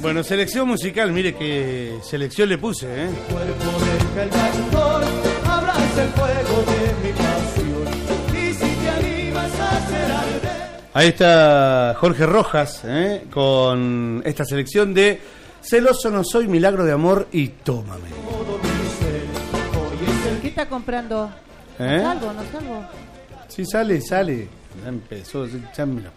Bueno, selección musical, mire qué selección le puse, ¿eh? Cuerpo deja el cantor, abraza el fuego de mi pasión. Y si te animas a hacer arder. Ahí está Jorge Rojas, con esta selección de Celoso no soy, milagro de amor y tómame. ¿Qué está comprando? ¿No salgo? ¿No salgo? Sí, sale. Ya empezó, ya me lo...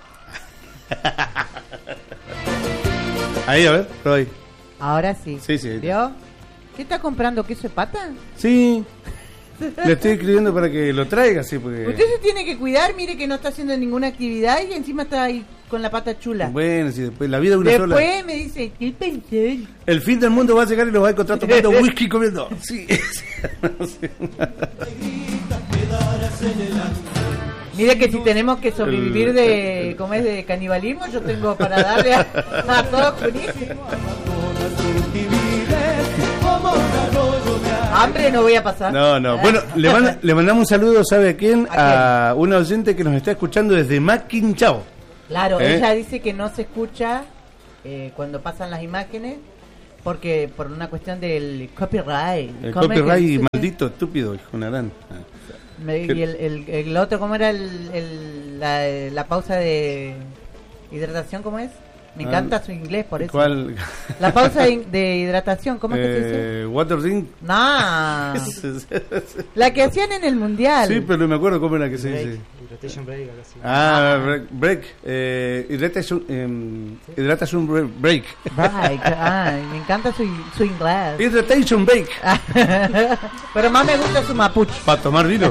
Ahí, a ver, prueba ahí. Ahora sí. Sí. ¿Vio? ¿Qué está comprando? ¿Queso de pata? Sí. Le estoy escribiendo para que lo traiga, sí, porque... Usted se tiene que cuidar, mire que no está haciendo ninguna actividad y encima está ahí con la pata chula. Bueno, si después la vida es una sola. Después me dice, ¿qué pensé? El fin del mundo va a llegar y los va a encontrar tomando whisky y comiendo. Sí. Mire que si tenemos que sobrevivir de, ¿cómo es? De canibalismo, yo tengo para darle a todos buenísimo. Hambre no voy a pasar. No. Bueno, le mandamos un saludo, ¿sabe a quién? A una oyente que nos está escuchando desde Maquinchao. Claro, ella dice que no se escucha cuando pasan las imágenes porque por una cuestión del copyright. El copyright maldito, estúpido, hijo de Narán. Y el otro, ¿cómo era la pausa de hidratación? ¿Cómo es? Me encanta su inglés, por eso. ¿Cuál? La pausa de hidratación, ¿cómo es que se dice? Water drink. No. La que hacían en el mundial. Sí, pero no me acuerdo cómo era que se dice. Hydratation break, algo así. Break. Hidratation break. Me encanta su inglés. Hidratation break. Pero más me gusta su mapuche. Para tomar vino.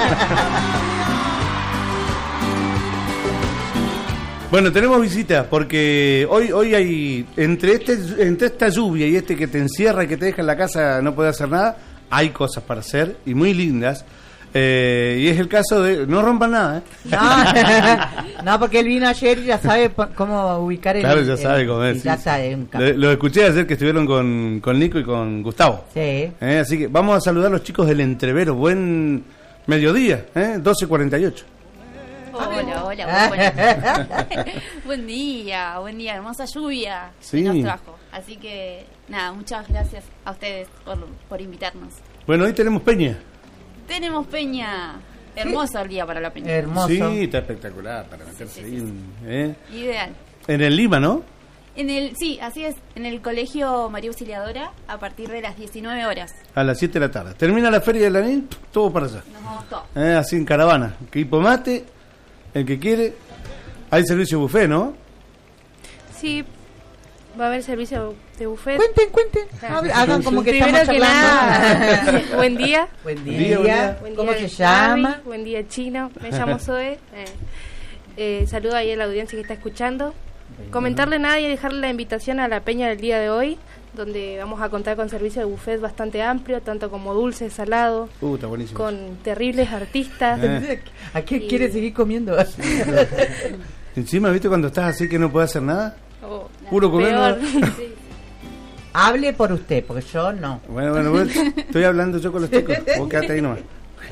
Bueno, tenemos visitas porque hoy hay entre esta lluvia y que te encierra y que te deja en la casa no puede hacer nada, hay cosas para hacer y muy lindas. Y es el caso de... No rompan nada, No, porque él vino ayer y ya sabe cómo ubicar Claro, ya sabe cómo es. Ya sabe. Lo escuché ayer que estuvieron con Nico y con Gustavo. Sí. Así que vamos a saludar a los chicos del Entrevero. Buen mediodía, 12:48. Hola. Buen día, hermosa lluvia que nos trajo. Así que, nada, muchas gracias a ustedes por invitarnos. Bueno, hoy tenemos peña. Tenemos peña. Hermoso el día para la peña. Hermoso. Sí, está espectacular para meterse ahí. Ideal. En el Lima, ¿no? Sí, así es. En el Colegio María Auxiliadora a partir de las 19 horas. A las 7 de la tarde. Termina la feria de la NIL, todo para allá. Nos vamos todos. Así en caravana. Equipo mate, el que quiere. Hay servicio buffet, ¿no? Sí, va a haber servicio de buffet. Cuenten. Hagan como que estamos Primero que charlando. nada, buen día. Buen día. ¿Cómo se llama? Buen día, Chino. Me llamo Zoe. Saludo ahí a la audiencia que está escuchando. Comentarle nada y dejarle la invitación a la peña del día de hoy, donde vamos a contar con servicio de buffet bastante amplio, tanto como dulce, salado, Está buenísimo. con terribles artistas. ¿A qué quiere seguir comiendo? Encima, ¿viste cuando estás así que no puedes hacer nada? Puro comer. Peor. ¿No? Sí. Hable por usted, porque yo no. Bueno, estoy hablando yo con los chicos. Vos quedate ahí nomás.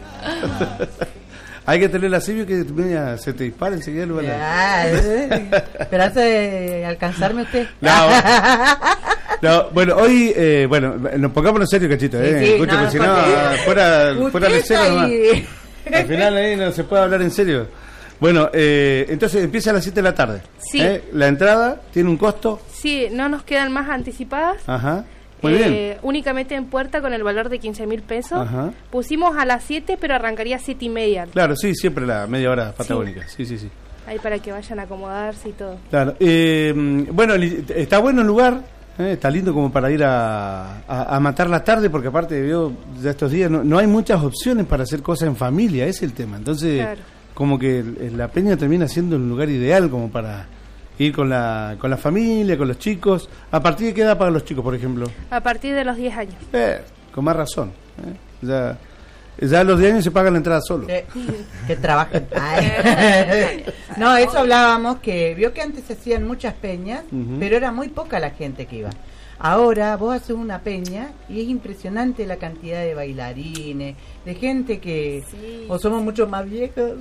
Hay que tener la civio que se te dispara enseguida. Esperanza de alcanzarme usted. No, bueno, hoy, nos pongamos en serio, cachito, Sí, Escucha, porque si no, fuera de serio nomás. ahí. Al final ahí no se puede hablar en serio. Bueno, entonces empieza a las 7 de la tarde. Sí. La entrada tiene un costo. Sí, no nos quedan más anticipadas. Ajá. Muy bien. Únicamente en puerta con el valor de 15.000 pesos. Ajá. Pusimos a las 7, pero arrancaría a 7:30. Claro, sí, siempre la media hora patagónica. Sí. Ahí para que vayan a acomodarse y todo. Claro. Bueno, está bueno el lugar. Está lindo como para ir a matar la tarde, porque aparte veo de estos días no hay muchas opciones para hacer cosas en familia, ese es el tema. Entonces, Claro. como que la peña termina siendo un lugar ideal como para ir con la familia, con los chicos. ¿A partir de qué edad para los chicos, por ejemplo? A partir de los 10 años. Con más razón. Ya Ya a los 10 años se pagan la entrada solo. Que trabajen. No, eso hablábamos, que vio que antes se hacían muchas peñas, pero era muy poca la gente que iba. Ahora vos haces una peña y es impresionante la cantidad de bailarines, de gente que o somos mucho más viejos.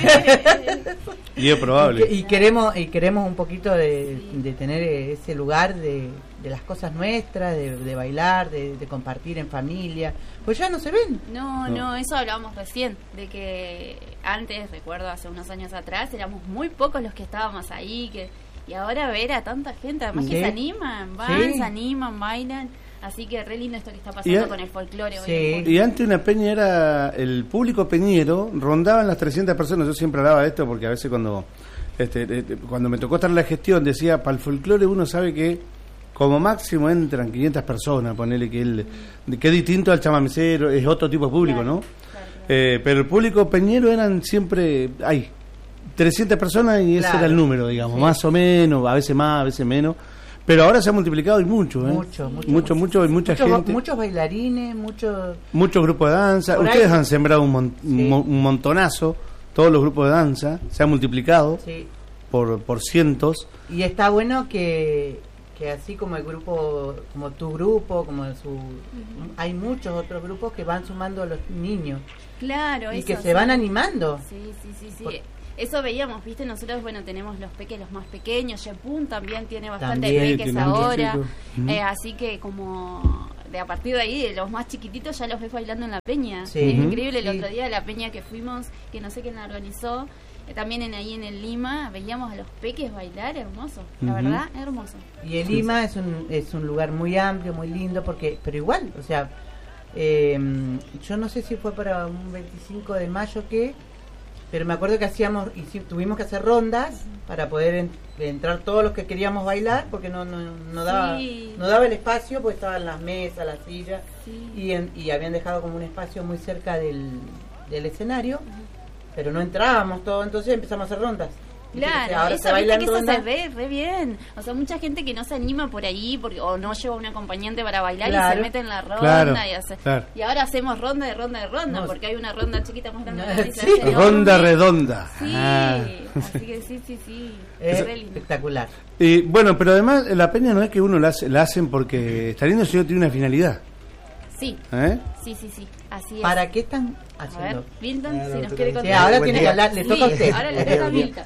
Y es probable. Y queremos un poquito de tener ese lugar de las cosas nuestras, de bailar, de compartir en familia. Pues ya no se ven. No, eso hablábamos recién, de que antes, recuerdo hace unos años atrás, éramos muy pocos los que estábamos ahí, y ahora ver a tanta gente, además que se animan, se animan, bailan, así que re lindo esto que está pasando con el folclore. Y antes una peña era, el público peñero rondaban las 300 personas. Yo siempre hablaba de esto porque a veces cuando me tocó estar en la gestión decía, para el folclore uno sabe que como máximo entran 500 personas, ponele que es distinto al chamamecero, es otro tipo de público, ¿no? Claro. Pero el público peñero eran siempre, 300 personas y ese era el número, digamos, más o menos, a veces más, a veces menos. Pero ahora se ha multiplicado y mucho, mucho, hay mucha gente. Muchos bailarines, muchos grupos de danza. Ustedes han sembrado un montonazo, todos los grupos de danza, se ha multiplicado por cientos. Y está bueno que así como el grupo, como tu grupo, hay muchos otros grupos que van sumando a los niños. Claro, y que se van animando. Sí. Eso veíamos, ¿viste? Nosotros, tenemos los más pequeños. Yepun también tiene bastante peques ahora. Así que como a partir de ahí, de los más chiquititos ya los ves bailando en la peña. Es increíble. El otro día la peña que fuimos, que no sé quién la organizó, también ahí en el Lima, veíamos a los peques bailar, hermoso. La verdad, hermoso. Y el Lima es un lugar muy amplio, muy lindo, pero igual, o sea, yo no sé si fue para un 25 de mayo pero me acuerdo que tuvimos que hacer rondas para poder entrar todos los que queríamos bailar, porque no daba el espacio, porque estaban las mesas, las sillas, y habían dejado como un espacio muy cerca del escenario, pero no entrábamos todos, entonces empezamos a hacer rondas. Claro, ahora eso se ve re bien. O sea, mucha gente que no se anima por ahí o no lleva un acompañante para bailar y se mete en la ronda y ahora hacemos ronda de ronda porque hay una ronda chiquita más grande. Ronda redonda. Sí, así que sí. Es espectacular. Y bueno, pero además la peña no es que uno la hacen porque está lindo, sino tiene una finalidad. Sí. Sí, así es. ¿Para qué están haciendo? A ver, Milton, si nos quiere contar. Ahora tiene que hablar, le toca a usted. Ahora le toca a Milton.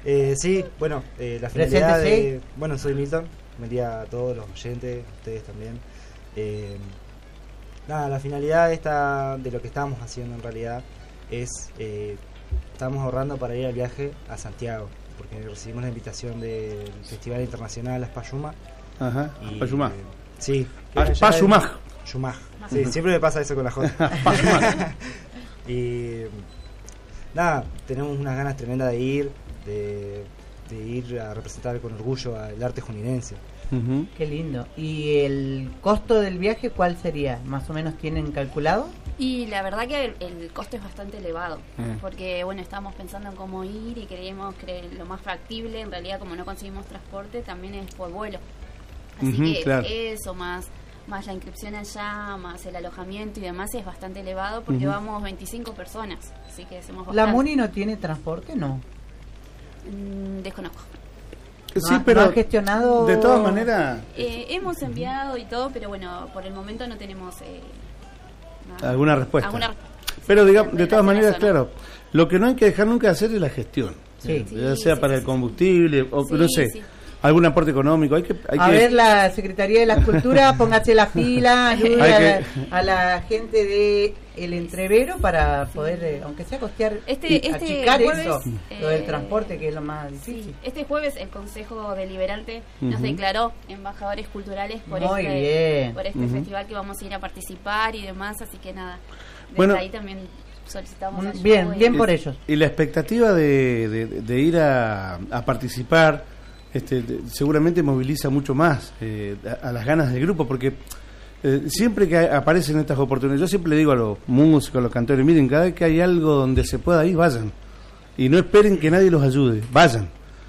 La finalidad soy Milton, buen día a todos los oyentes, ustedes también. La finalidad de lo que estábamos haciendo en realidad es, estamos ahorrando para ir al viaje a Santiago, porque recibimos la invitación del Festival Internacional Aspayumaj. Ajá, Aspayumaj. Sí. Aspayumaj. Sí, siempre me pasa eso con la J. Y tenemos unas ganas tremendas de ir a representar con orgullo al arte juninense. Qué lindo. ¿Y el costo del viaje cuál sería? ¿Más o menos tienen calculado? Y la verdad que el costo es bastante elevado, porque estamos pensando en cómo ir y creemos que lo más factible, en realidad como no conseguimos transporte, también es por vuelo. Así que eso más la inscripción allá, más el alojamiento y demás es bastante elevado, porque vamos 25 personas, así que hacemos bastante. ¿La MUNI no tiene transporte? No. Desconozco. Sí, pero ¿no ha gestionado? De todas maneras hemos enviado y todo, pero por el momento no tenemos alguna respuesta. Pero digamos, de todas maneras, claro, lo que no hay que dejar nunca de hacer es la gestión, ya sea para el combustible o no sé, algún aporte económico. Hay que ver, la Secretaría de la Cultura, póngase la fila, ayude a la gente de el entrevero para poder, aunque sea costear, achicar jueves, eso, lo del transporte, que es lo más difícil. Este jueves el Consejo Deliberante nos declaró embajadores culturales por este festival que vamos a ir a participar y demás, así que nada, desde ahí también solicitamos ayuda. Bien por ellos. Y la expectativa de ir a participar seguramente moviliza mucho más a las ganas del grupo, porque siempre que aparecen estas oportunidades, yo siempre le digo a los músicos, a los cantores, miren, cada vez que hay algo donde se pueda ir, vayan, y no esperen que nadie los ayude, vayan,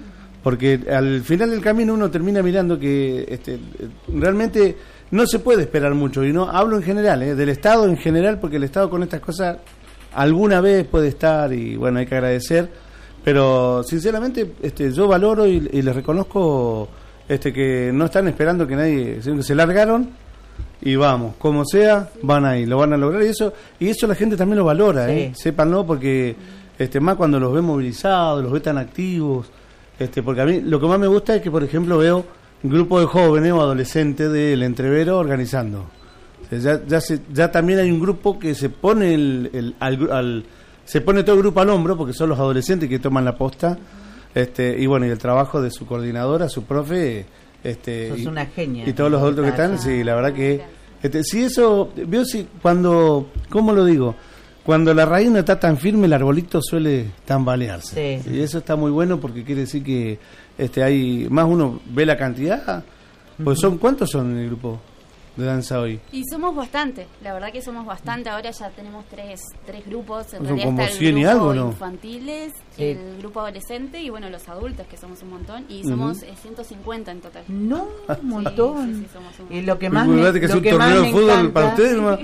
porque al final del camino uno termina mirando que realmente no se puede esperar mucho, y no hablo en general, del Estado en general, porque el Estado con estas cosas alguna vez puede estar, y bueno, hay que agradecer, pero sinceramente yo valoro y les reconozco que no están esperando que nadie, sino que se largaron y vamos, como sea, van ahí, lo van a lograr, y eso la gente también lo valora, sí. Sépanlo, porque más cuando los ve movilizados, los ve tan activos, porque a mí lo que más me gusta es que, por ejemplo, veo un grupo de jóvenes o adolescentes del Entrevero organizando. O sea, ya también hay un grupo que se pone se pone todo el grupo al hombro, porque son los adolescentes que toman la posta, y bueno, y el trabajo de su coordinadora, su profe, sos una genia. Y todos los adultos que están, sí, la verdad que si eso, veo ¿cómo lo digo? Cuando la raíz no está tan firme, el arbolito suele tambalearse. Sí. Y eso está muy bueno, porque quiere decir que hay más, uno ve la cantidad. Pues ¿cuántos son en el grupo de danza hoy? Y somos bastante, la verdad que somos bastante. Ahora ya tenemos tres grupos. En Son realidad como está el 100 y grupo algo, ¿no? infantiles, Sí. el grupo adolescente y bueno, los adultos, que somos un montón. Y somos 150 en total. No, un montón. Sí, somos un montón. Y lo que más que es un torneo de fútbol para ustedes, ¿no?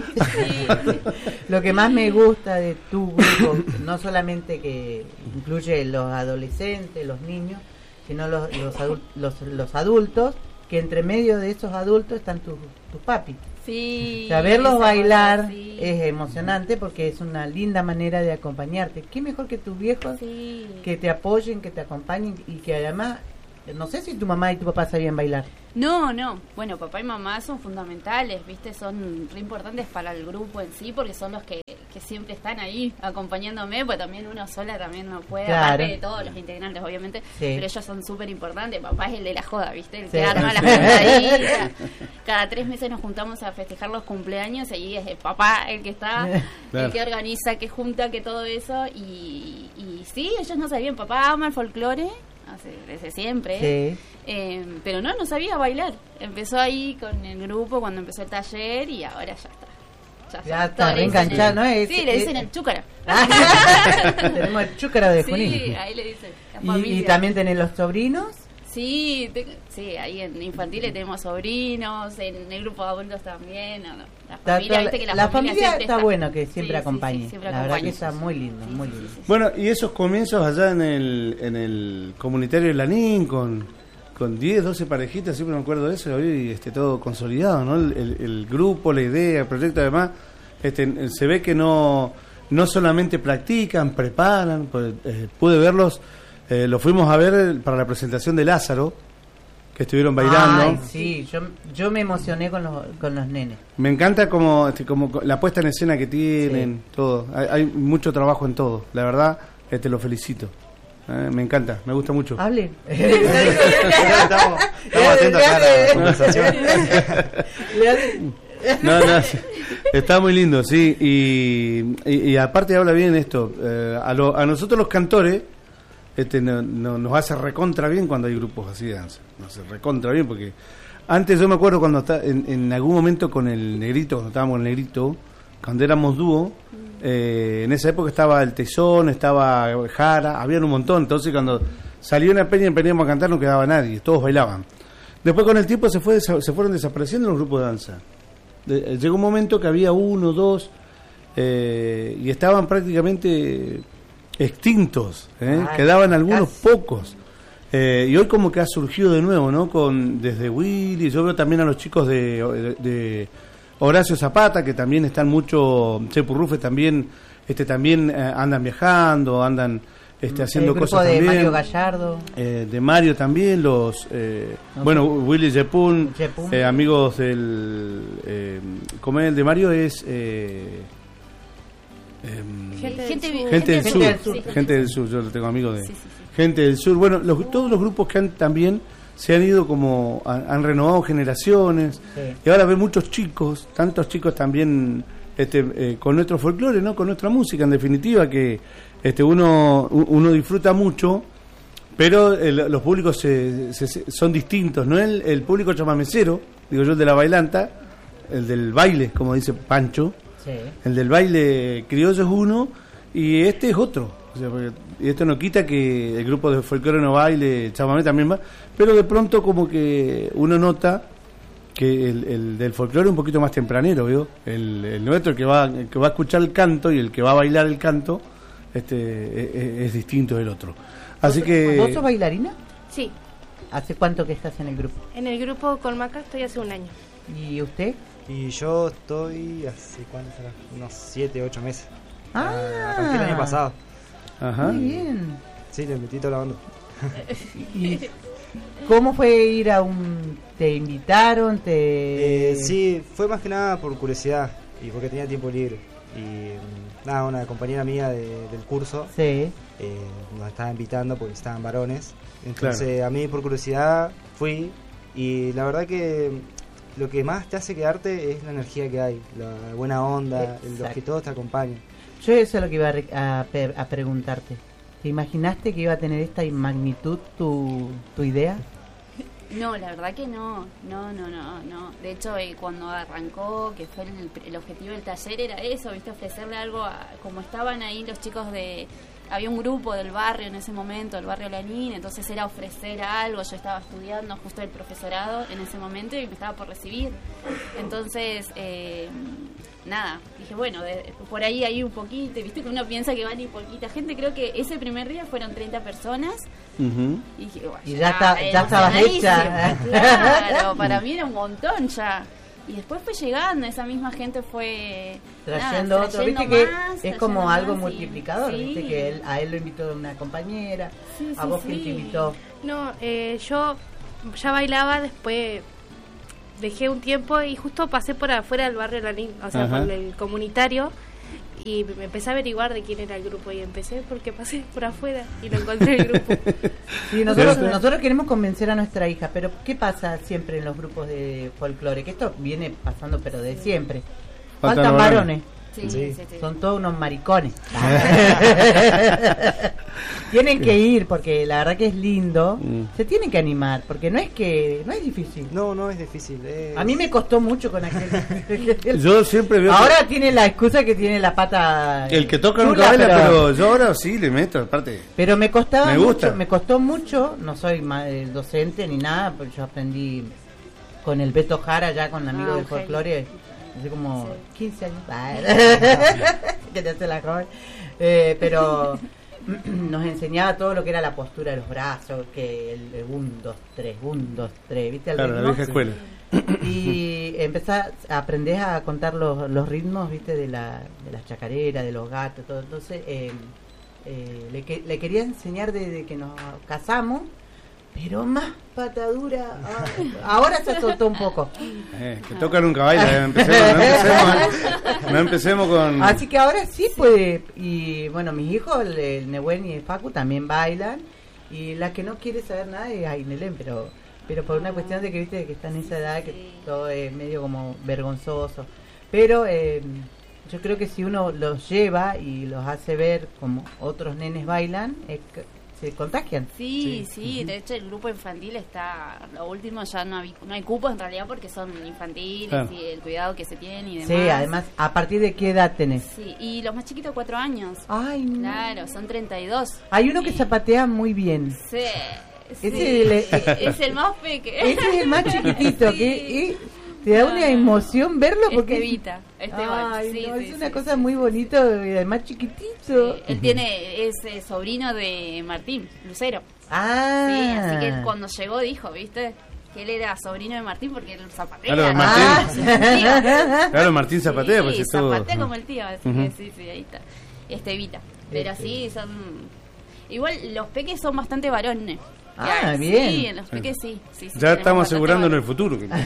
Lo que más me gusta de tu grupo, no solamente que incluye los adolescentes, los niños, sino los adultos, que entre medio de esos adultos están tus papis. Sí. O sea, verlos bailar sí. es emocionante, porque es una linda manera de acompañarte. ¿Qué mejor que tus viejos Sí. que te apoyen, que te acompañen, y que además, no sé si tu mamá y tu papá sabían bailar? No. Bueno, papá y mamá son fundamentales, ¿viste? Son re importantes para el grupo en sí, porque son los que siempre están ahí acompañándome, pues también uno sola también no puede, Claro. aparte de todos los integrantes, obviamente, Sí. pero ellos son súper importantes. Papá es el de la joda, ¿viste? El Sí. que arma la junta ahí. O sea, cada 3 meses nos juntamos a festejar los cumpleaños, y ahí es el papá el que está, Claro. el que organiza, que junta, que todo eso, y sí, ellos no sabían. Papá ama el folclore, desde siempre, Sí. pero no sabía bailar. Empezó ahí con el grupo cuando empezó el taller, y ahora ya está. Ya está reenganchado, ¿no? Sí, le dicen el chúcara. Tenemos el chúcara de Junín. Sí, ahí le dicen. La familia. Y también tenés los sobrinos. Sí, ahí en infantiles tenemos sobrinos, en el grupo de adultos también. La familia, viste que la familia siempre está bueno que siempre Sí, acompañe. sí, siempre la verdad acompaña. que está muy lindo, muy lindo. Bueno, y esos comienzos allá en el comunitario de Lanín, con 10, 12 parejitas, siempre me acuerdo de eso, hoy todo consolidado, ¿no? El grupo, la idea, el proyecto, además, se ve que no solamente practican, preparan, pues, pude verlos, los fuimos a ver para la presentación de Lázaro, que estuvieron bailando. Ay, sí, yo me emocioné con los nenes. Me encanta como la puesta en escena que tienen, todo. Hay mucho trabajo en todo, la verdad, lo felicito. Me encanta, me gusta mucho. Hable. Estamos atentos a la conversación. No, está muy lindo, sí. Y aparte habla bien esto. A nosotros los cantores nos hace recontra bien cuando hay grupos así de danza. Nos hace recontra bien, porque antes yo me acuerdo cuando en algún momento con el Negrito, cuando estábamos con el Negrito, cuando éramos dúo, en esa época estaba el Tesón, estaba Jara, habían un montón. Entonces cuando salió una peña y empezábamos a cantar, no quedaba nadie, todos bailaban. Después con el tiempo se fueron desapareciendo los grupos de danza. Llegó un momento que había 1, 2 y estaban prácticamente extintos, quedaban algunos pocos, y hoy como que ha surgido de nuevo, ¿no? Desde Willy, yo veo también a los chicos de Horacio Zapata, que también están mucho, Chepu Rufe también andan viajando, andan haciendo el grupo cosas de también. Mario Gallardo, De Mario también, bueno, Willy Jepun, amigos del como es el de Mario es Gente del Sur. Gente del Sur, yo lo tengo amigos de Gente del Sur. Bueno, todos los grupos que también se han ido como han renovado generaciones, y ahora ven muchos chicos, tantos chicos también con nuestro folclore, ¿no? Con nuestra música, en definitiva, que uno disfruta mucho, pero los públicos son distintos, ¿no? El público chamamecero, digo yo, el de la bailanta, el del baile, como dice Pancho, el del baile criollo es uno, y es otro, O sea, y esto no quita que el grupo de folclore no baile, el chamamé también va, pero de pronto como que uno nota que el del folclore es un poquito más tempranero, ¿vio? El nuestro, el que va a escuchar el canto y el que va a bailar el canto, es distinto del otro. Así que... ¿Vos sos bailarina? Sí, ¿Hace cuánto que estás en el grupo? en el grupo con Maca estoy hace un año. ¿Y usted? Y yo estoy hace, ¿cuánto será? Unos 7, 8 meses. Ah. Arranqué el año pasado. Ajá. Muy bien. Sí, le metí toda la banda. ¿Y cómo fue ir a un... ¿Te invitaron? Sí, fue más que nada por curiosidad y porque tenía tiempo libre. Y nada, una compañera mía del curso Sí. nos estaba invitando porque estaban varones. Entonces a mí por curiosidad fui y la verdad que lo que más te hace quedarte es la energía que hay, la buena onda, los que todos te acompañan. Yo eso es lo que iba a preguntarte. ¿Te imaginaste que iba a tener esta magnitud tu idea? No, la verdad que no. De hecho, cuando arrancó, que fue el objetivo del taller, era eso, ¿viste? Ofrecerle algo como estaban ahí los chicos había un grupo del barrio en ese momento, el barrio Lanín, entonces era ofrecer algo. Yo estaba estudiando justo el profesorado en ese momento y me estaba por recibir. Entonces, nada, dije, bueno, por ahí hay un poquito, viste que uno piensa que van a ir poquita gente. Creo que ese primer día fueron 30 personas. Uh-huh. Y dije, bueno, Y ya estabas hecha. Claro, para mí era un montón ya. Y después fue llegando, esa misma gente fue trayendo otro, viste que más, es como más, algo sí. multiplicador, Sí. viste que a él lo invitó una compañera, Sí, a sí, vos sí. quién te invitó. No, yo ya bailaba, después dejé un tiempo y justo pasé por afuera del barrio Lanín, o sea, Ajá. por el comunitario, y me empecé a averiguar de quién era el grupo y empecé porque pasé por afuera y lo encontré el grupo. Sí, nosotros queremos convencer a nuestra hija, pero ¿qué pasa siempre en los grupos de folclore? Que esto viene pasando pero de siempre. Faltan varones. Sí, Sí. sí. Son todos unos maricones. Tienen que ir porque la verdad que es lindo. Se tienen que animar porque no es difícil. No es difícil. A mí me costó mucho con aquel. Yo siempre veo Ahora tiene la excusa que tiene la pata. que el que toca nunca chula, baila, pero yo ahora sí le meto, aparte. Pero me costaba Me gusta. mucho, me costó mucho. No soy docente ni nada, pero yo aprendí con el Beto Jara, ya con amigos del ok. folclore. Hace como 15 años. Que te hace la joven. Pero nos enseñaba todo lo que era la postura de los brazos, que el 1, 2, 3, 1, 2, 3, ¿viste? El Claro, la ritmo. vieja escuela. Y aprendés a contar los ritmos, ¿viste? De las chacareras, de los gatos, todo. Entonces, le quería enseñar desde que nos casamos, pero más patadura. Ahora se soltó un poco. Que toca nunca baila, no empecemos con... Así que ahora sí puede. Y bueno, mis hijos, el Nehuen y el Facu, también bailan. Y la que no quiere saber nada es Ainelén, pero por una cuestión de que viste que está en esa edad que todo es medio como vergonzoso. Pero yo creo que si uno los lleva y los hace ver como otros nenes bailan, se contagian. Sí, de hecho el grupo infantil está, lo último ya no hay cupos en realidad porque son infantiles. Claro. Y el cuidado que se tiene y demás. Sí, además, ¿a partir de qué edad tenés? Sí, y los más chiquitos 4 años. Ay, no. Claro, son 32. Hay uno que zapatea muy bien. Sí. Ese es el más peque. Ese es el más chiquitito, Sí. que te da una emoción verlo porque Estevita, Ay, sí, no, sí, es una sí, cosa sí. muy bonita y además chiquitito. Sí, él es sobrino de Martín Lucero. Ah, Sí, así que él cuando llegó dijo, ¿viste? Que él era sobrino de Martín porque él zapatea. Claro, Martín. Ah, Claro, Martín zapatea, pues sí, es todo. zapatea como el tío, así Ujú. que sí, ahí está. Estevita. Pero sí, son... Igual los peques son bastante varones. Ah, Sí, bien. los peques sí. Ya estamos asegurando en el futuro. futuro.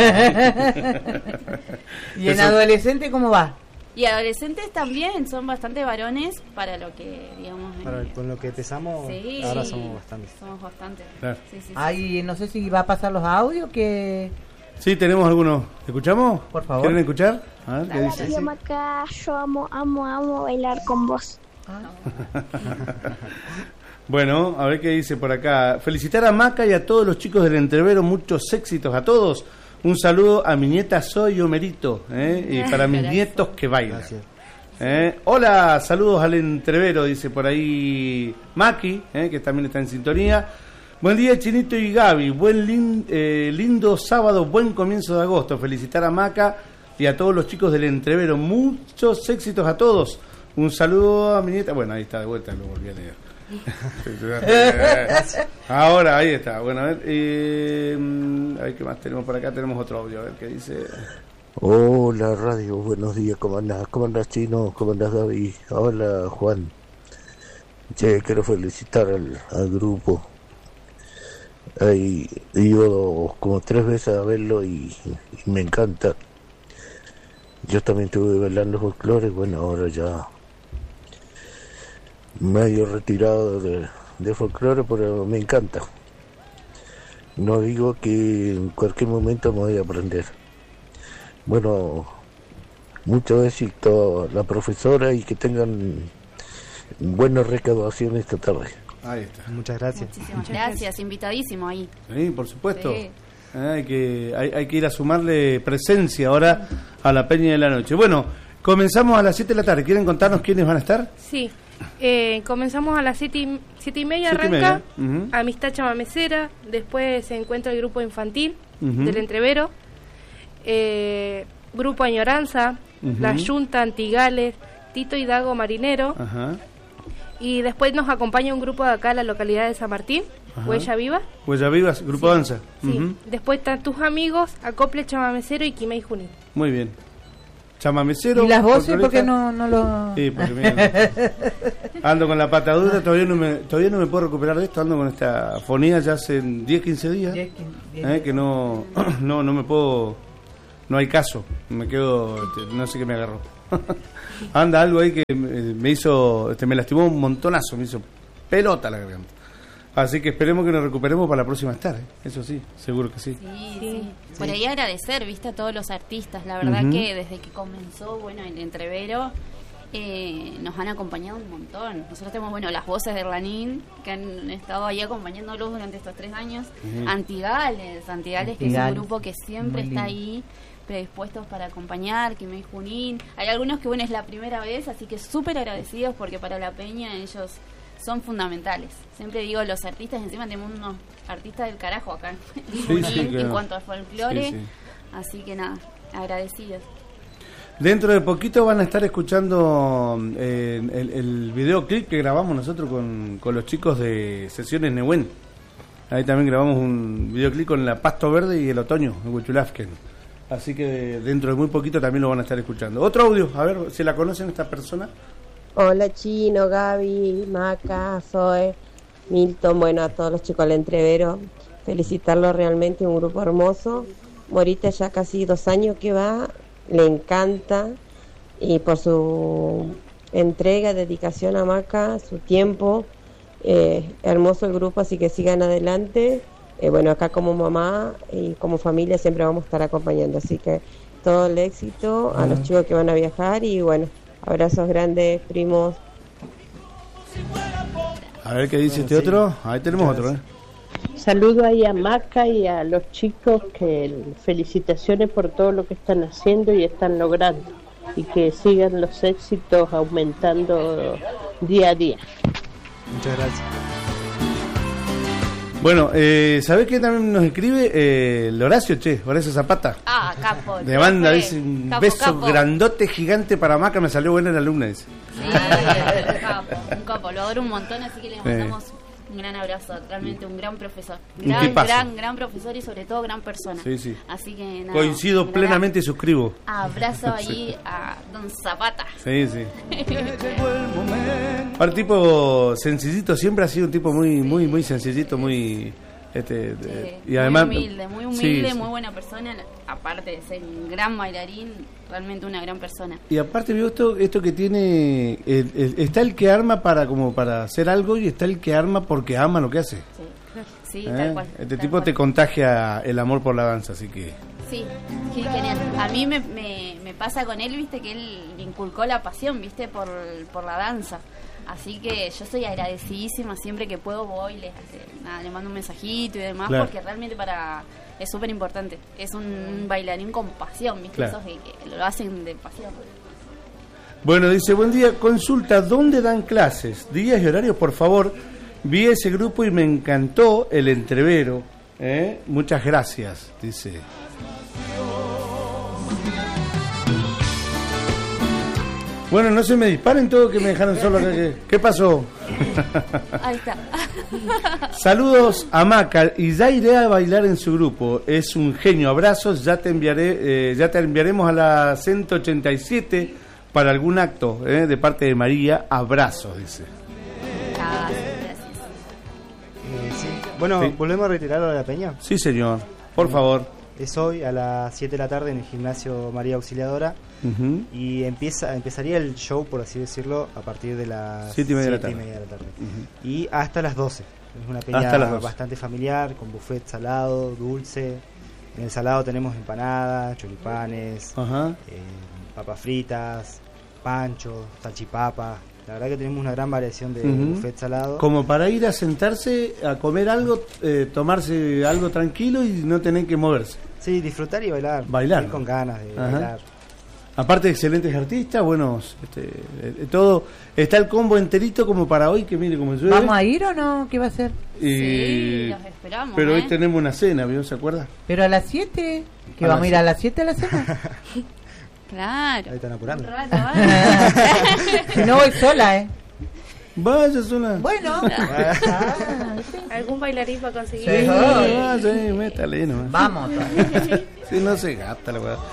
¿Y en Eso- adolescente cómo va? Y adolescentes también son bastante varones para lo que, digamos... Con lo que pesamos, sí, ahora somos bastantes. Somos bastantes. Claro. Sí, sí, sí. Ay, no sé si va a pasar los audios que... Sí, tenemos algunos. ¿Escuchamos? Por favor. ¿Quieren escuchar? A ver, ¿qué dice? Yo Maca, yo amo bailar con vos. Bueno, a ver qué dice por acá. Felicitar a Maca y a todos los chicos del Entrevero, muchos éxitos a todos. Un saludo a mi nieta Soy Homerito, y para mis Gracias. nietos que bailan. Gracias. Hola, saludos al entrevero, dice por ahí Maki, que también está en sintonía. Buen día, Chinito y Gaby. Lindo sábado, buen comienzo de agosto. Felicitar a Maca y a todos los chicos del entrevero. Muchos éxitos a todos. Un saludo a mi nieta. Bueno, ahí está de vuelta, lo volví a leer. Ahora, ahí está. Bueno, a ver, ¿qué más tenemos por acá? Tenemos otro audio, a ver qué dice. Hola radio, buenos días, ¿cómo andás Chino? ¿Cómo andás Gaby? Hola Juan. Che, quiero felicitar al grupo. He ido como 3 veces a verlo y me encanta. Yo también estuve bailando folclore, bueno, ahora ya medio retirado de folclore, pero me encanta. No digo que en cualquier momento me voy a aprender. Bueno, mucho éxito a la profesora y que tengan buenas recaudaciones esta tarde. Ahí está. Muchas gracias. Muchísimas gracias, invitadísimo ahí. Sí, por supuesto. Sí. Hay que ir a sumarle presencia ahora a la Peña de la Noche. Bueno, comenzamos a las 7 de la tarde. ¿Quieren contarnos quiénes van a estar? Sí, comenzamos a las 7:30, arranca Amistad Chamamecera, después se encuentra el grupo infantil del entrevero, grupo Añoranza, La Yunta, Antigales, Tito y Dago Marinero. Y después nos acompaña un grupo de acá, la localidad de San Martín, Huella Viva. Huella Viva, grupo danza. Sí. Después están Tus Amigos, Acople Chamamecero y Quimei Junín. Muy bien. Chamamecero. ¿Y las voces por qué no lo...? Sí, porque mira, ando con la patadura, todavía no me puedo recuperar de esto, ando con esta fonía ya hace 10, 15 días. 10, que no me puedo... No hay caso, me quedo... no sé qué me agarró. Anda algo ahí que me hizo, me lastimó un montonazo, me hizo pelota la garganta. Así que esperemos que nos recuperemos para la próxima estar, eso sí, seguro que sí. Sí. Por ahí agradecer, viste, a todos los artistas, la verdad que desde que comenzó, bueno, el entrevero, nos han acompañado un montón. Nosotros tenemos, las voces de Erlanín, que han estado ahí acompañándolos durante estos 3 años. Antigales, que es un grupo que siempre está ahí, predispuestos para acompañar, Quimei Junín. Hay algunos que, es la primera vez, así que súper agradecidos porque para la Peña ellos son fundamentales. Siempre digo, los artistas, encima tenemos unos artistas del carajo acá en Junín, en cuanto al folclore. Así que nada, agradecidos. Dentro de poquito van a estar escuchando el videoclip que grabamos nosotros con los chicos de Sesiones Nehuen. Ahí también grabamos un videoclip con la Pasto Verde y el Otoño en Huichulafken. Así que dentro de muy poquito también lo van a estar escuchando. Otro audio, a ver si la conocen esta persona. Hola Chino, Gaby, Maca, Zoe, Milton, a todos los chicos del entrevero, felicitarlo, realmente un grupo hermoso. Morita ya casi 2 años que va, le encanta, y por su entrega, dedicación a Maca, su tiempo, hermoso el grupo, así que sigan adelante. Acá como mamá y como familia siempre vamos a estar acompañando, así que todo el éxito a los chicos que van a viajar y abrazos grandes, primos. A ver qué dice este otro. Ahí tenemos otro. Saludo ahí a Maca y a los chicos, que felicitaciones por todo lo que están haciendo y están logrando, y que sigan los éxitos aumentando día a día. Muchas gracias. Bueno, ¿sabés quién también nos escribe? El Horacio Zapata. Capo. De banda, dice un beso grandote, gigante para Maca, me salió buena la alumna, dice. Sí, un capo, lo adoro un montón, así que le mandamos un gran abrazo, realmente un gran profesor. Gran profesor y sobre todo gran persona. Sí. Así que nada. Coincido plenamente y suscribo. Abrazo ahí a don Zapata. Sí. Para tipo sencillito, siempre ha sido un tipo muy sencillito, muy y además muy humilde, muy buena persona, aparte de ser un gran bailarín, realmente una gran persona. Y aparte veo esto que tiene, está el que arma para hacer algo y está el que arma porque ama lo que hace. Sí, tal cual. Este tipo te contagia el amor por la danza, así que... Sí, genial. A mí me pasa con él, viste, que él inculcó la pasión, viste, por la danza. Así que yo soy agradecidísima, siempre que puedo voy, le mando un mensajito y demás, porque realmente es súper importante. Es un bailarín con pasión, ¿viste? Esos que lo hacen de pasión. Bueno, dice, buen día, consulta, ¿dónde dan clases? Días y horarios, por favor. Vi ese grupo y me encantó el entrevero. Muchas gracias, dice. Bueno, no se me disparen todos que me dejaron solo acá. ¿Qué pasó? Ahí está. Saludos a Maca y ya iré a bailar en su grupo. Es un genio. Abrazos, ya te enviaremos a la 187 para algún acto de parte de María. Abrazos, dice. Sí. Bueno, Sí. ¿volvemos a retirarlo de la peña? Sí, señor. Por favor. Es hoy a las 7 de la tarde en el gimnasio María Auxiliadora. Ujú. Y empezaría el show, por así decirlo, a partir de las 7:30 de la tarde. 7:30 de la tarde. Ujú. Y hasta las 12. Es una peña Hasta las 12. bastante familiar, con buffet salado, dulce. En el salado tenemos empanadas, choripanes, Ajá. papas fritas, pancho, salchipapa. La verdad que tenemos una gran variación de Ujú. buffet salado. Como para ir a sentarse, a comer algo, tomarse algo tranquilo y no tener que moverse. Sí, disfrutar y bailar. Bailar. Ir con ganas de Ajá. bailar. Aparte de excelentes artistas, buenos, todo, está el combo enterito como para hoy, que mire cómo llueve. ¿Vamos a ir o no? ¿Qué va a ser? Sí, los esperamos. Pero hoy tenemos una cena, ¿vio? ¿Se acuerda? Pero a las 7, ¿que A vamos a las ir a las 7 a la cena? Claro. Ahí están apurando. Un rato, ¿eh? Si no voy sola, Vaya sola. Bueno. ¿Algún bailarín para conseguir? Sí. Sí, métale nomás. Vamos. Si no se gasta la weá.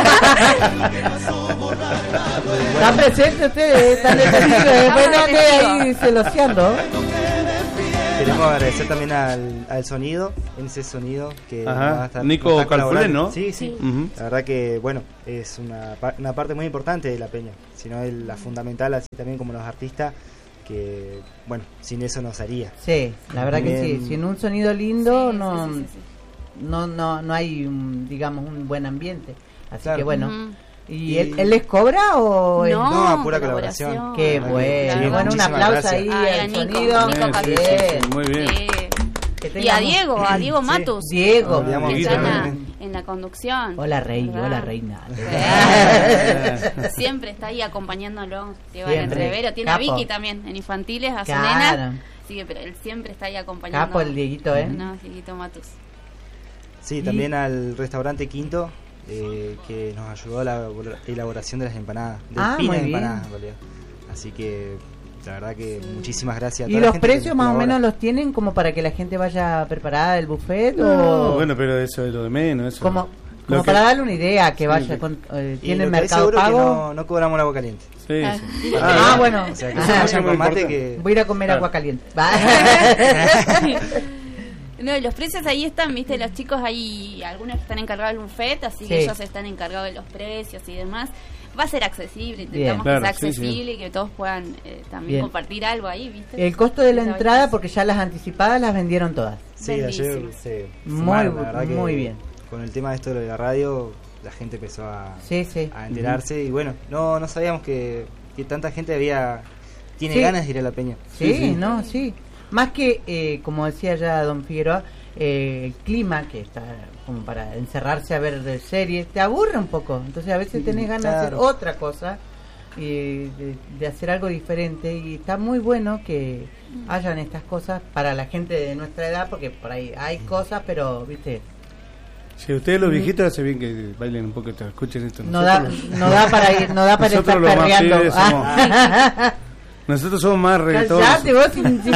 ¿Están presentes ustedes? ¿Están detenidos? Bueno, ahí celoseando. Queremos agradecer también al sonido, en ese sonido que Ajá. va a estar, Nico nos está Calfulén, colaborando. ¿no? Sí, sí. Ujú. La verdad que, bueno, es una parte muy importante de la peña, sino la fundamental, así también como los artistas, que, bueno, sin eso no se haría. Sí, la verdad que Bien. sí. Sin un sonido lindo Sí, no, sí, sí, sí. no hay, digamos, un buen ambiente. Así Claro. que bueno. Ujú. ¿Y él les cobra o es- No, pura colaboración. Qué La bueno. verdad que- sí, Bueno, un muchísimas aplauso gracias. ahí Ay, a al Nico, sonido. Nico Sí, Calfulén. sí, sí, muy bien. Que Y a tengamos- Diego Matus. Diego. No, Que Dieguito, está ¿eh? en la conducción. Hola, rey. ¿Verdad? Hola, reina. Siempre está ahí acompañándolo. Diego Siempre. Entrevero. Tiene a Capo. Vicky también en infantiles, a su Claro. nena. Así que, pero él siempre está ahí acompañando. Capo el Dieguito, ¿eh? No, Dieguito Matus. Sí, también al restaurante Quinto, que nos ayudó a la elaboración de las empanadas, del Ah, pino muy de bien. empanadas en realidad. Así que la verdad que muchísimas gracias a ¿Y toda la los gente que precios nos más o colabora. menos los tienen como para que la gente vaya preparada del buffet? No, o bueno, pero eso es lo de menos. Eso. como Lo que- para darle una idea, que Sí, vaya sí. con... Y ¿Tienen lo que hay mercado seguro que pago? no cobramos el agua caliente. Sí, Ah. sí. Ah, bueno. O sea, que Ah, se vayan eso con me mate importa. que... Voy a ir a comer Claro. agua caliente. No, y los precios ahí están, viste, los chicos ahí, algunos que están encargados del buffet, así que Sí. ellos están encargados de los precios y demás. Va a ser accesible, Bien. intentamos Claro, que sea sí, sí. accesible y que todos puedan también Bien. compartir algo ahí, viste. El costo de la Esa entrada, belleza. porque ya las anticipadas las vendieron todas. Sí, ayer Bellísimo. se Muy sumaron, la verdad que muy bien. Con el tema de esto de la radio, la gente empezó a Sí. enterarse y bueno, no sabíamos que tanta gente tiene Sí. ganas de ir a la peña. Sí, no, sí. Más que, como decía ya don Figueroa, el clima, que está como para encerrarse a ver series, te aburre un poco. Entonces a veces tenés ganas de hacer Claro. otra cosa, y de hacer algo diferente. Y está muy bueno que hayan estas cosas para la gente de nuestra edad, porque por ahí hay cosas, pero, viste, Si ustedes los viejitos hace bien que bailen un poco, escuchen esto. no da para ir, no da para nosotros estar los más perreando. pibes nosotros somos más reggaetones. Callate vos,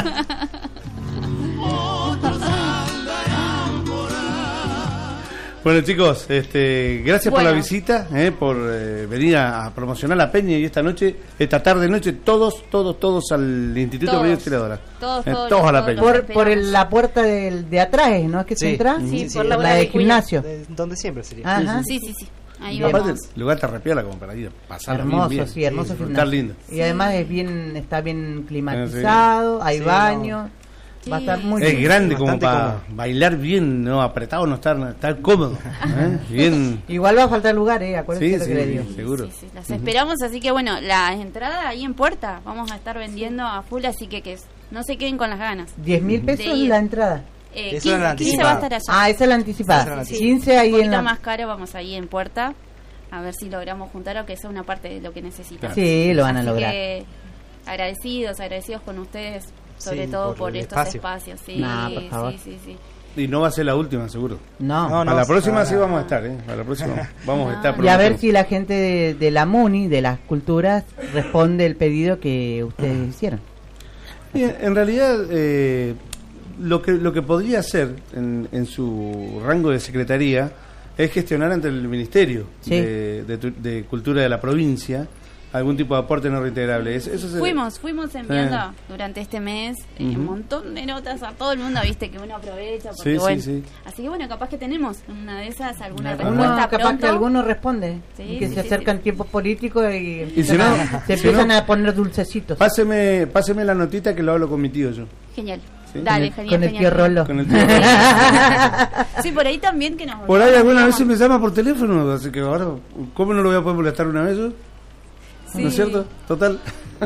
Bueno, chicos, gracias por Bueno. la visita, por venir a promocionar la peña y esta tarde-noche, todos al Instituto Todos. María Auxiliadora. Todos, Todos a la todos peña. los- por la puerta de atrás, ¿no? Es que se Sí. entra. Sí, Sí, por la la hora de de Cuyo. gimnasio. Donde siempre sería. Ajá. Sí. Ahí Bien. Aparte, vamos. el lugar te repiola como para ir a pasar Hermoso, bien. sí, hermoso Está gimnasio. lindo. Y además está bien climatizado, hay Sí, baño, Sí. va a estar muy Es bien. grande como Bastante para cómodo. bailar bien, no apretado, no estar cómodo. Bien. Igual va a faltar lugar, acuérdense Sí, lo que le digo. sí, seguro. Sí, las esperamos, así que bueno, las entradas ahí en puerta vamos a estar vendiendo a full, así que no se queden con las ganas. 10.000 pesos De ir. la entrada. Eso era la 15 va a anticipada. estar allá. Esa es la anticipada. Esa es la Sí, 15 ahí un en poquito la... más caro, vamos ahí en puerta. a ver si logramos juntar o que sea una parte de lo que necesitamos. Sí, lo van a Así lograr. Que agradecidos con ustedes, sobre todo por estos espacios. Sí, por favor. sí. Y no va a ser la última, seguro. No, a la próxima sí vamos a estar, A la próxima vamos a estar. Y a ver si la gente de la MUNI, de las culturas, responde el pedido que ustedes hicieron. Bien, en realidad, lo que podría hacer en su rango de secretaría es gestionar ante el Ministerio de Cultura de la provincia algún tipo de aporte no reintegrable. Fuimos enviando durante este mes un montón de notas a todo el mundo, viste, que uno aprovecha. Porque, sí. Así que bueno, capaz que tenemos una de esas, alguna respuesta capaz pronto. Que alguno responde, que se acercan tiempos políticos y si no, se empiezan a poner dulcecitos. Páseme la notita que lo hablo con mi tío yo. Genial. ¿Sí? Dale, genial. Con el tío Rolo. Sí, por ahí también que nos... Por ahí alguna vez me llama por teléfono, así que ahora, ¿cómo no lo voy a poder molestar una vez yo? Sí. ¿No es cierto? Total.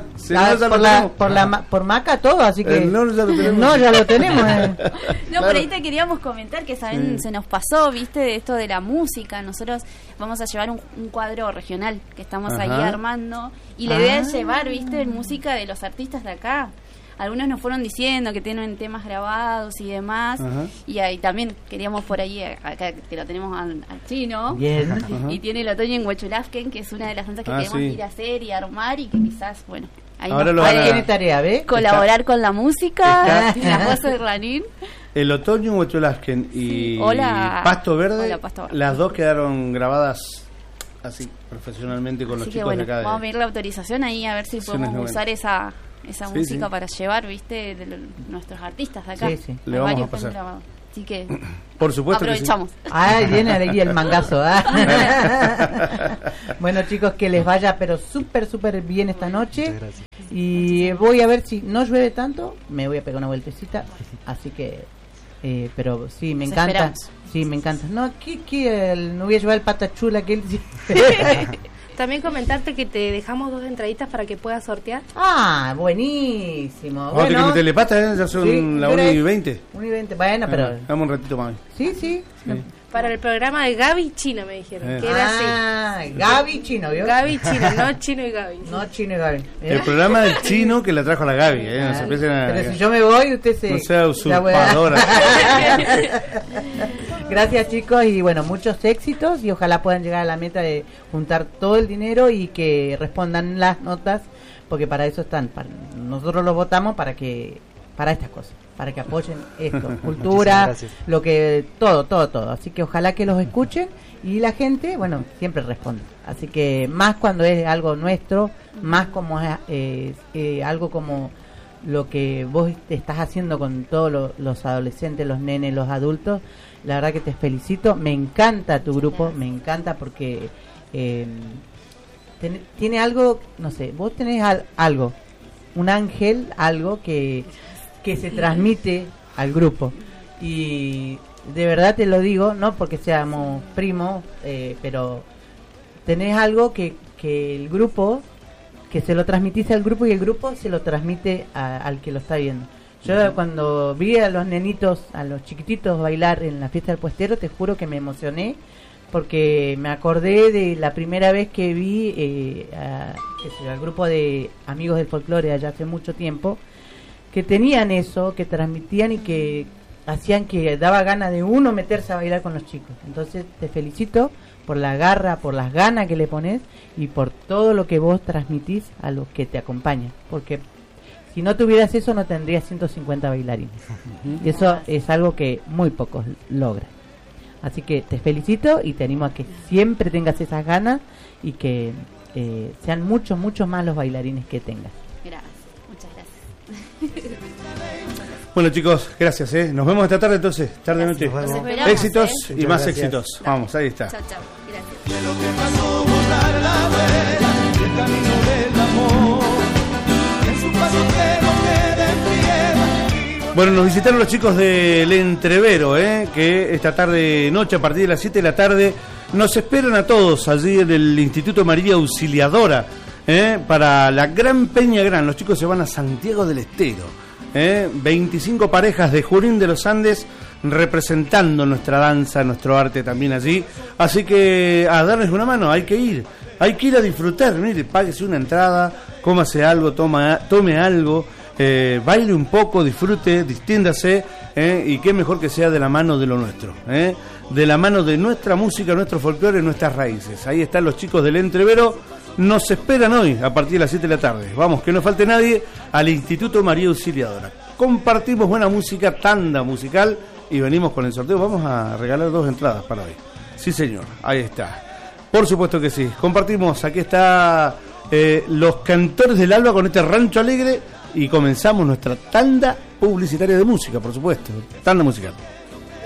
Por Maca todo, así que... No, ya lo tenemos. No, ya lo tenemos. No, por ahí te queríamos comentar que se nos pasó, viste, de esto de la música. Nosotros vamos a llevar un cuadro regional que estamos ahí armando. Y la idea es llevar, viste, música de los artistas de acá. Algunos nos fueron diciendo que tienen temas grabados y demás. Y ahí también queríamos por ahí, acá que lo tenemos al chino. Bien. Y tiene el otoño en Huechulafken, que es una de las danzas que queremos ir a hacer y armar. Y que quizás, bueno, ahí tiene tarea, ¿ves? Colaborar con la música. Y la voz de Ranín. El otoño en Huechulafken y Pasto Verde, las dos quedaron grabadas así profesionalmente con los chicos de acá. Vamos a pedir la autorización ahí a ver si podemos usar esa música para llevar, viste, nuestros artistas de acá. Sí. Le vamos a pasar. Así que por supuesto aprovechamos. Viene aquí el mangazo. Bueno, chicos, que les vaya pero súper bien esta noche. Y voy a ver si no llueve tanto, me voy a pegar una vueltecita. Así que pero sí, me encanta. Esperamos. Sí, me encanta. No, no voy a llevar el patachula que él También comentarte que te dejamos 2 entraditas para que puedas sortear. Buenísimo. Bueno, que me telepata, ya son la 1:20. 1:20, bueno, pero... Vamos un ratito más. Sí. Para el programa de Gaby Chino, me dijeron. Que era así. Gaby Chino, ¿vio? Gaby Chino, no Chino y Gaby. No Chino y Gaby. El programa del chino que la trajo a la Gaby. No se empiecen a... Pero si yo me voy, usted se... No sea usurpadora. Gracias, chicos, y bueno, muchos éxitos y ojalá puedan llegar a la meta de juntar todo el dinero y que respondan las notas, porque para eso están. Nosotros los votamos para estas cosas, para que apoyen esto, cultura, lo que todo. Así que ojalá que los escuchen y la gente, bueno, siempre responde. Así que más cuando es algo nuestro, más como es algo como lo que vos estás haciendo con todos los adolescentes, los nenes, los adultos. La verdad que te felicito, me encanta tu grupo, me encanta porque tiene algo, no sé, vos tenés algo, un ángel, algo que se transmite al grupo. Y de verdad te lo digo, no porque seamos primos, pero tenés algo que el grupo, que se lo transmitís al grupo y el grupo se lo transmite al que lo está viendo. Yo cuando vi a los nenitos, a los chiquititos bailar en la fiesta del puestero, te juro que me emocioné porque me acordé de la primera vez que vi al grupo de amigos del folclore allá hace mucho tiempo, que tenían eso, que transmitían y que hacían que daba ganas de uno meterse a bailar con los chicos. Entonces te felicito por la garra, por las ganas que le pones y por todo lo que vos transmitís a los que te acompañan, porque si no tuvieras eso no tendrías 150 bailarines. Y eso es algo que muy pocos logran. Así que te felicito y te animo a que siempre tengas esas ganas y que sean muchos más los bailarines que tengas. Gracias, muchas gracias. Bueno, chicos, gracias. Nos vemos esta tarde entonces, tarde-noche. Éxitos y más gracias. Éxitos. Dale. Vamos, ahí está. Chao, gracias. De lo que pasó borrar la vera, el camino del amor, en su paso que no quede piedra. Bueno, nos visitaron los chicos del Entrevero, que esta noche a partir de las 7 de la tarde nos esperan a todos allí en el Instituto María Auxiliadora, para la Gran Peña Gran. Los chicos se van a Santiago del Estero. 25 parejas de Junín de los Andes representando nuestra danza, nuestro arte también allí. Así que a darles una mano, hay que ir a disfrutar. Mire, páguese una entrada, cómase algo, tome algo, baile un poco, disfrute, distíndase, y qué mejor que sea de la mano de lo nuestro, de la mano de nuestra música, nuestro folclore, nuestras raíces. Ahí están los chicos del Entrevero, nos esperan hoy a partir de las 7 de la tarde. Vamos, que no falte nadie, al Instituto María Auxiliadora. Compartimos buena música, tanda musical, y venimos con el sorteo. Vamos a regalar 2 entradas para hoy. Sí, señor, ahí está. Por supuesto que sí. Compartimos, aquí está Los Cantores del Alba con este Rancho Alegre, y comenzamos nuestra tanda publicitaria de música, por supuesto. Tanda musical.